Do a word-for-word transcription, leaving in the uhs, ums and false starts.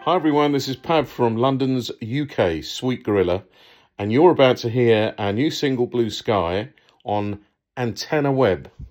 Hi everyone, this is Pav from London's U K, Sweet Gorilla, and you're about to hear our new single Blue Sky on Antenna Web.